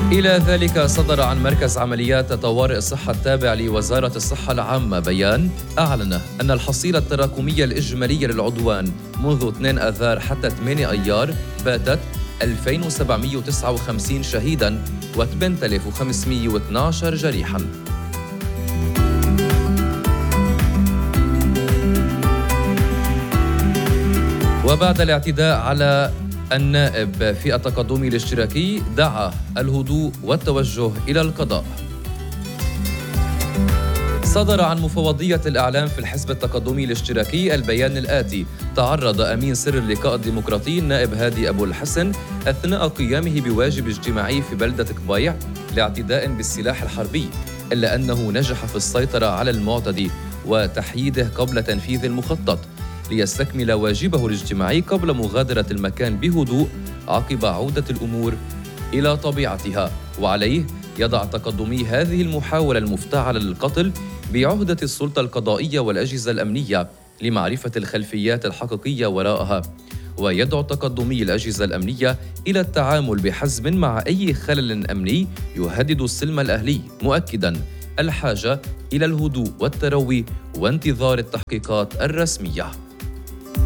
إلى ذلك صدر عن مركز عمليات طوارئ الصحة التابع لوزارة الصحة العامة بيان أعلن أن الحصيلة التراكمية الإجمالية للعدوان منذ 2 آذار حتى 8 أيار باتت 2759 شهيداً و8512 جريحاً. وبعد الاعتداء على النائب في التقدمي الاشتراكي دعا الهدوء والتوجه إلى القضاء. صدر عن مفوضية الإعلام في الحزب التقدمي الاشتراكي البيان الآتي: تعرض أمين سر اللقاء الديمقراطي النائب هادي أبو الحسن أثناء قيامه بواجب اجتماعي في بلدة قبيع لاعتداء بالسلاح الحربي، إلا أنه نجح في السيطرة على المعتدي وتحييده قبل تنفيذ المخطط ليستكمل واجبه الاجتماعي قبل مغادرة المكان بهدوء عقب عودة الأمور إلى طبيعتها. وعليه يضع تقدمي هذه المحاولة المفتعلة للقتل بعهدة السلطة القضائية والأجهزة الأمنية لمعرفة الخلفيات الحقيقية وراءها، ويدعو تقدمي الأجهزة الأمنية إلى التعامل بحزم مع أي خلل أمني يهدد السلم الأهلي، مؤكداً الحاجة إلى الهدوء والتروي وانتظار التحقيقات الرسمية.